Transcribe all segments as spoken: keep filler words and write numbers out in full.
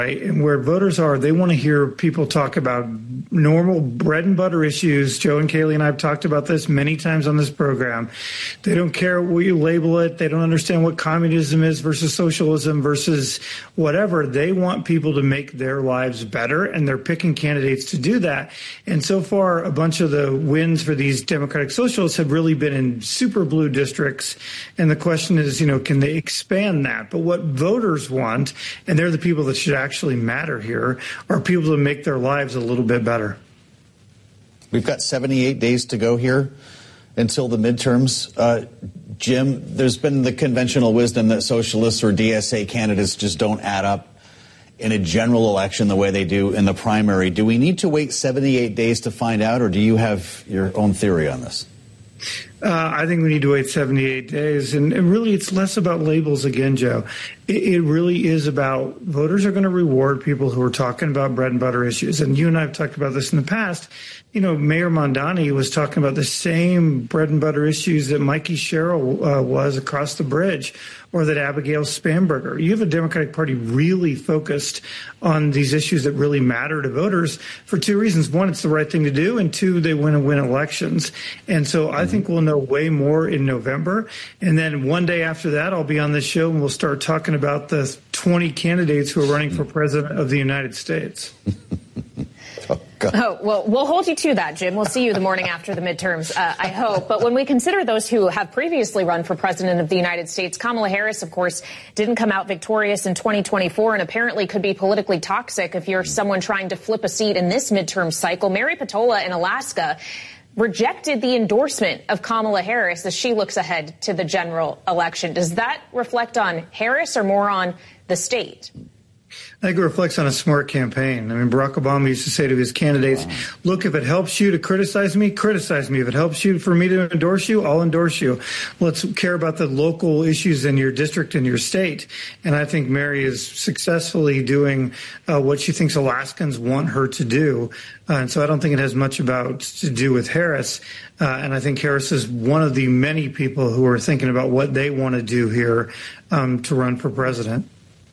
Right? And where voters are, they want to hear people talk about normal bread and butter issues. Joe and Kayleigh and I have talked about this many times on this program. They don't care what you label it. They don't understand what communism is versus socialism versus whatever. They want people to make their lives better, and they're picking candidates to do that. And so far, a bunch of the wins for these Democratic Socialists have really been in super blue districts. And the question is, you know, can they expand that? But what voters want, and they're the people that should actually actually matter here, are people to make their lives a little bit better. We've got seventy-eight days to go here until the midterms. Uh, Jim, there's been the conventional wisdom that socialists or D S A candidates just don't add up in a general election the way they do in the primary. Do we need to wait seventy-eight days to find out, or do you have your own theory on this? Uh, I think we need to wait seventy-eight days. And, and really, it's less about labels again, Joe. It, it really is about voters are going to reward people who are talking about bread and butter issues. And you and I have talked about this in the past. You know, Mayor Mondani was talking about the same bread and butter issues that Mikey Sherrill uh, was across the bridge, or that Abigail Spanberger. You have a Democratic Party really focused on these issues that really matter to voters for two reasons. One, it's the right thing to do, and two, they want to win elections. And so I think we'll know way more in November. And then one day after that, I'll be on this show and we'll start talking about the twenty candidates who are running for president of the United States. Oh, oh, well, we'll hold you to that, Jim. We'll see you the morning after the midterms, uh, I hope. But when we consider those who have previously run for president of the United States, Kamala Harris, of course, didn't come out victorious in twenty twenty-four and apparently could be politically toxic if you're someone trying to flip a seat in this midterm cycle. Mary Patola in Alaska rejected the endorsement of Kamala Harris as she looks ahead to the general election. Does that reflect on Harris or more on the state? I think it reflects on a smart campaign. I mean, Barack Obama used to say to his candidates, wow. look, if it helps you to criticize me, criticize me. If it helps you for me to endorse you, I'll endorse you. Let's care about the local issues in your district and your state. And I think Mary is successfully doing uh, what she thinks Alaskans want her to do. Uh, and so I don't think it has much about to do with Harris. Uh, and I think Harris is one of the many people who are thinking about what they want to do here um, to run for president.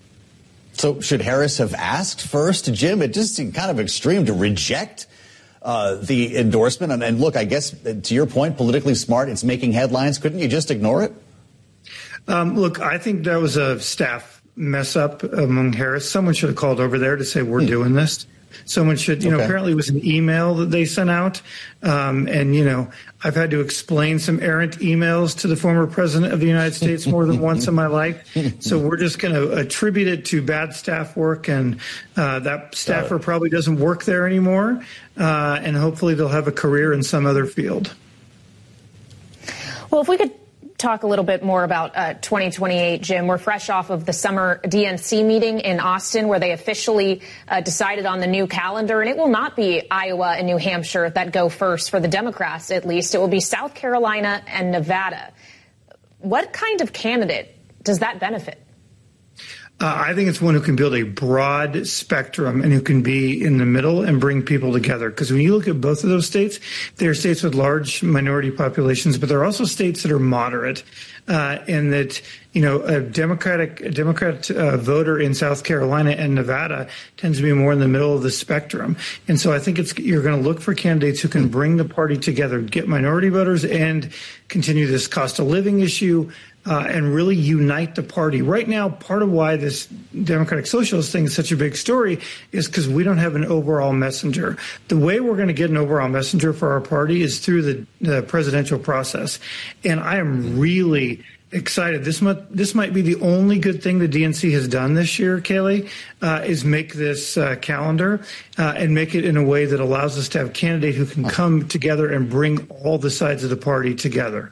So should Harris have asked first, Jim? It just seemed kind of extreme to reject uh, the endorsement. And, and look, I guess to your point, politically smart, it's making headlines. Couldn't you just ignore it? Um, look, I think that was a staff mess up among Harris. Someone should have called over there to say, we're hmm. doing this. Someone should, you know, okay. apparently it was an email that they sent out. Um, and, you know, I've had to explain some errant emails to the former president of the United States more than once in my life. So we're just going to attribute it to bad staff work. And uh, that staffer probably doesn't work there anymore. Uh, and hopefully they'll have a career in some other field. Well, if we could talk a little bit more about uh, twenty twenty-eight, Jim. We're fresh off of the summer D N C meeting in Austin, where they officially uh, decided on the new calendar. And it will not be Iowa and New Hampshire that go first for the Democrats, at least. It will be South Carolina and Nevada. What kind of candidate does that benefit? Uh, I think it's one who can build a broad spectrum and who can be in the middle and bring people together. Because when you look at both of those states, they're states with large minority populations, but they're also states that are moderate. Uh, and that, you know, a Democratic a Democrat uh, voter in South Carolina and Nevada tends to be more in the middle of the spectrum. And so I think it's you're going to look for candidates who can bring the party together, get minority voters, and continue this cost of living issue. Uh, and really unite the party. Right now, part of why this Democratic Socialist thing is such a big story is because we don't have an overall messenger. The way we're going to get an overall messenger for our party is through the, the presidential process. And I am really excited. This might, this might be the only good thing the D N C has done this year, Kayleigh, uh, is make this uh, calendar uh, and make it in a way that allows us to have a candidate who can come together and bring all the sides of the party together.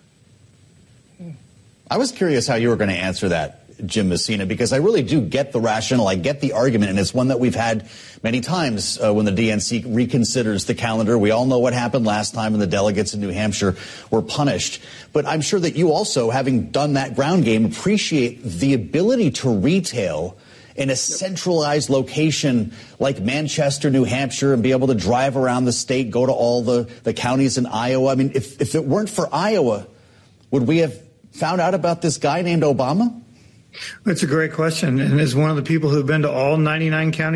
I was curious how you were going to answer that, Jim Messina, because I really do get the rationale. I get the argument, and it's one that we've had many times uh, when the D N C reconsiders the calendar. We all know what happened last time, and the delegates in New Hampshire were punished. But I'm sure that you also, having done that ground game, appreciate the ability to retail in a centralized location like Manchester, New Hampshire, and be able to drive around the state, go to all the, the counties in Iowa. I mean, if, if it weren't for Iowa, would we have found out about this guy named Obama? It's a great question. And as one of the people who've been to all ninety-nine counties,